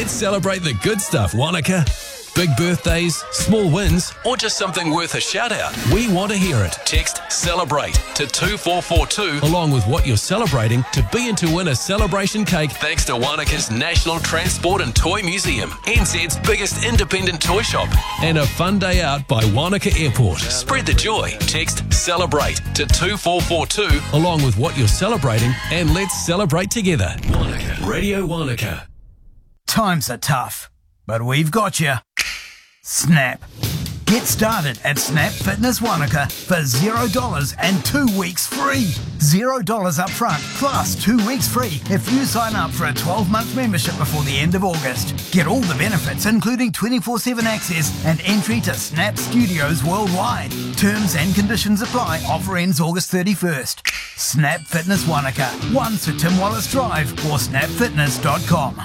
Let's celebrate the good stuff, Wanaka. Big birthdays, small wins, or just something worth a shout out. We want to hear it. Text CELEBRATE to 2442 along with what you're celebrating to be in to win a celebration cake thanks to Wanaka's National Transport and Toy Museum, NZ's biggest independent toy shop, and a fun day out by Wanaka Airport. Spread the joy. Text CELEBRATE to 2442 along with what you're celebrating, and let's celebrate together. Wanaka. Radio Wanaka. Times are tough, but we've got you. Snap. Get started at Snap Fitness Wanaka for $0 and 2 weeks free. $0 up front plus 2 weeks free if you sign up for a 12-month membership before the end of August. Get all the benefits including 24/7 access and entry to Snap Studios worldwide. Terms and conditions apply. Offer ends August 31st. Snap Fitness Wanaka, 1 Sir Tim Wallace Drive or snapfitness.com.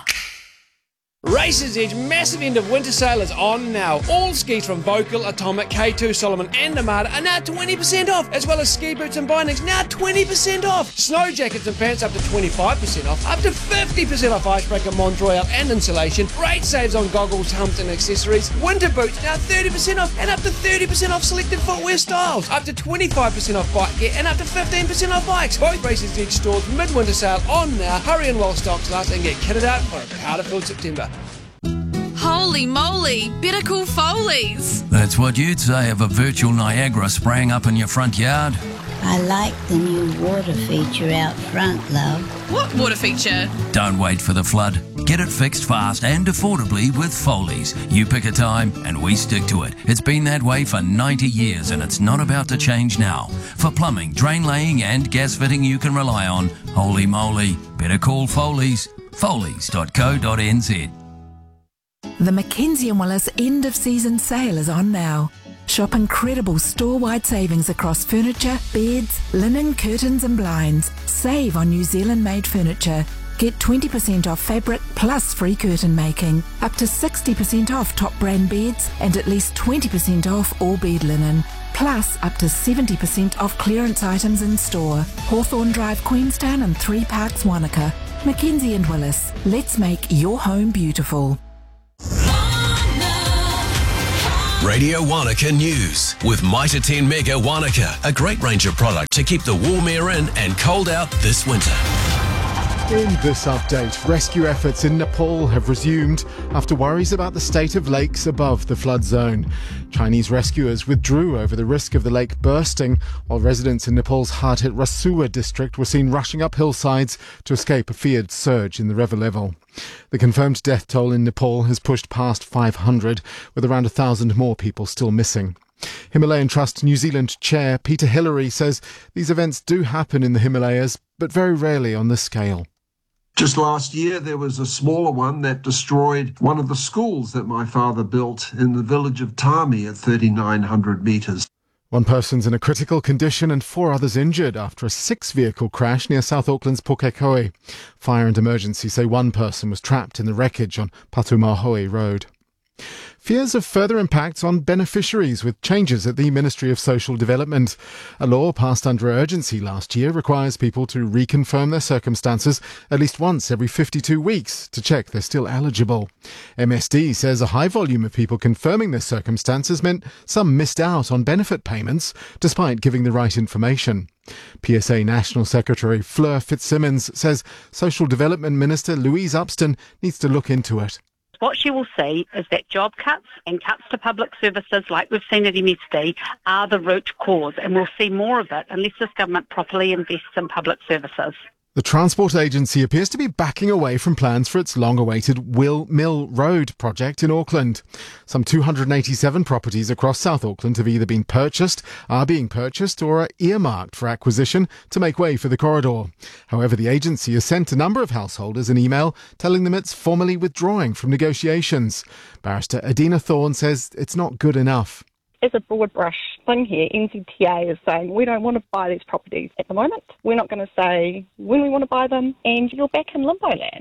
Races Edge massive end of winter sale is on now. All skis from Vocal, Atomic, K2, Solomon and Armada are now 20% off, as well as ski boots and bindings now 20% off. Snow jackets and pants up to 25% off, up to 50% off icebreaker, Mont Royal and insulation. Great saves on goggles, helmets and accessories. Winter boots now 30% off and up to 30% off selected footwear styles. Up to 25% off bike gear and up to 15% off bikes. Both Races Edge stores midwinter sale on now. Hurry in while stocks last and get kitted out for a powder-filled September. Holy moly, better call Foley's. That's what you'd say of a virtual Niagara spraying up in your front yard. I like the new water feature out front, love. What water feature? Don't wait for the flood. Get it fixed fast and affordably with Foley's. You pick a time and we stick to it. It's been that way for 90 years and it's not about to change now. For plumbing, drain laying and gas fitting you can rely on, holy moly, better call Foley's. Foley's.co.nz. The Mackenzie & Willis end of season sale is on now. Shop incredible store-wide savings across furniture, beds, linen, curtains and blinds. Save on New Zealand-made furniture. Get 20% off fabric plus free curtain making. Up to 60% off top brand beds and at least 20% off all bed linen. Plus up to 70% off clearance items in store. Hawthorne Drive, Queenstown and 3 Parks, Wanaka. Mackenzie & Willis. Let's make your home beautiful. Radio Wanaka News with Mitre 10 Mega Wanaka, a great range of product to keep the warm air in and cold out this winter. In this update, rescue efforts in Nepal have resumed after worries about the state of lakes above the flood zone. Chinese rescuers withdrew over the risk of the lake bursting, while residents in Nepal's hard-hit Rasuwa district were seen rushing up hillsides to escape a feared surge in the river level. The confirmed death toll in Nepal has pushed past 500, with around 1,000 more people still missing. Himalayan Trust New Zealand Chair Peter Hillary says these events do happen in the Himalayas, but very rarely on this scale. Just last year, there was a smaller one that destroyed one of the schools that my father built in the village of Tami at 3,900 metres. One person's in a critical condition and 4 others injured after a 6-vehicle crash near South Auckland's Pukekohe. Fire and emergency say one person was trapped in the wreckage on Patumahoe Road. Fears of further impacts on beneficiaries with changes at the Ministry of Social Development. A law passed under urgency last year requires people to reconfirm their circumstances at least once every 52 weeks to check they're still eligible. MSD says a high volume of people confirming their circumstances meant some missed out on benefit payments despite giving the right information. PSA National Secretary Fleur Fitzsimmons says Social Development Minister Louise Upston needs to look into it. What she will see is that job cuts and cuts to public services like we've seen at MSD are the root cause, and we'll see more of it unless this government properly invests in public services. The Transport Agency appears to be backing away from plans for its long-awaited Will Mill Road project in Auckland. Some 287 properties across South Auckland have either been purchased, are being purchased or are earmarked for acquisition to make way for the corridor. However, the agency has sent a number of householders an email telling them it's formally withdrawing from negotiations. Barrister Adina Thorne says it's not good enough. As a broad brush thing here, NZTA is saying we don't want to buy these properties at the moment. We're not going to say when we want to buy them, and you're back in limbo land.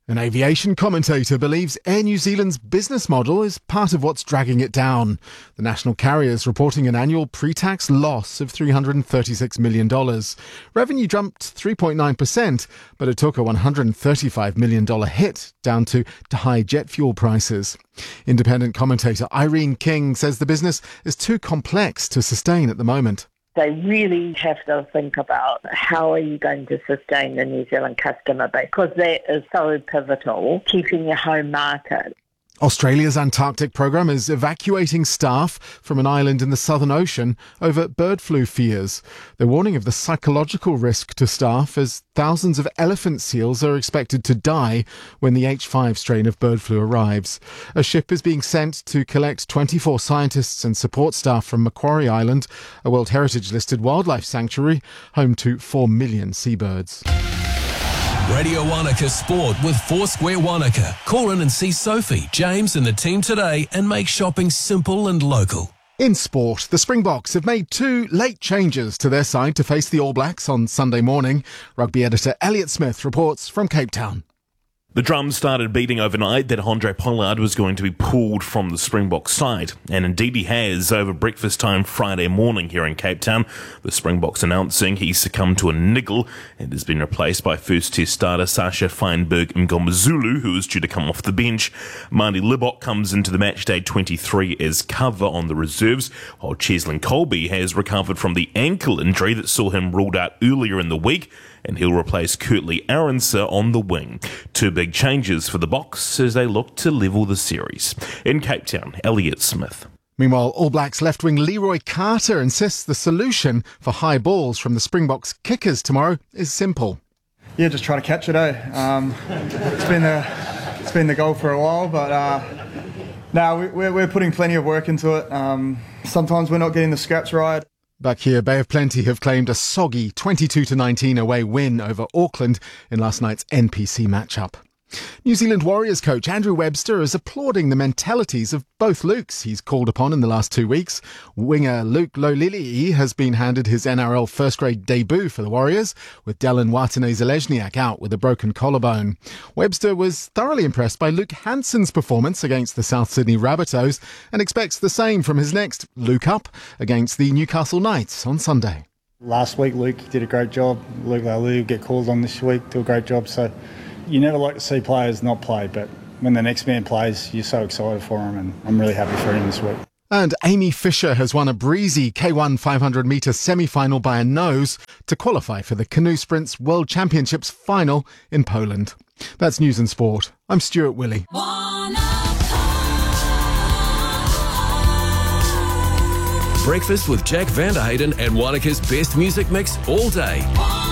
An aviation commentator believes Air New Zealand's business model is part of what's dragging it down. The national carrier is reporting an annual pre-tax loss of $336 million. Revenue jumped 3.9%, but it took a $135 million hit down to high jet fuel prices. Independent commentator Irene King says the business is too complex to sustain at the moment. They really have to think about how are you going to sustain the New Zealand customer base, because that is so pivotal, keeping your home market. Australia's Antarctic program is evacuating staff from an island in the Southern Ocean over bird flu fears. They're warning of the psychological risk to staff as thousands of elephant seals are expected to die when the H5 strain of bird flu arrives. A ship is being sent to collect 24 scientists and support staff from Macquarie Island, a World Heritage listed wildlife sanctuary home to 4 million seabirds. Radio Wanaka Sport with Foursquare Wanaka. Call in and see Sophie, James and the team today and make shopping simple and local. In sport, the Springboks have made 2 late changes to their side to face the All Blacks on Sunday morning. Rugby editor Elliot Smith reports from Cape Town. The drums started beating overnight that Andre Pollard was going to be pulled from the Springbok side, and indeed he has over breakfast time Friday morning here in Cape Town. The Springboks announcing he succumbed to a niggle and has been replaced by first test starter Sasha Feinberg Mngomezulu, who is due to come off the bench. Marnie Libok comes into the matchday 23 as cover on the reserves, while Cheslin Colby has recovered from the ankle injury that saw him ruled out earlier in the week, and he'll replace Kurtley Arendse on the wing. 2 big changes for the Boks as they look to level the series. In Cape Town, Elliot Smith. Meanwhile, All Blacks left wing Leroy Carter insists the solution for high balls from the Springboks kickers tomorrow is simple. Yeah, just try to catch it, It's been the goal for a while, but we're putting plenty of work into it. Sometimes we're not getting the scraps right. Back here, Bay of Plenty have claimed a soggy 22-19 away win over Auckland in last night's NPC matchup. New Zealand Warriors coach Andrew Webster is applauding the mentalities of both Lukes he's called upon in the last 2 weeks. Winger Luke Lolili'i has been handed his NRL first-grade debut for the Warriors, with Dylan Watene-Zelezniak out with a broken collarbone. Webster was thoroughly impressed by Luke Hansen's performance against the South Sydney Rabbitohs and expects the same from his next Luke Up against the Newcastle Knights on Sunday. Last week, Luke did a great job. Luke Lolili'i will get called on this week, do a great job. So you never like to see players not play, but when the next man plays, you're so excited for him, and I'm really happy for him this week. And Amy Fisher has won a breezy K1 500-metre semi-final by a nose to qualify for the Canoe Sprints World Championships final in Poland. That's News and Sport. I'm Stuart Willey. Breakfast with Jack Vanderheyden and Wanaka's best music mix all day.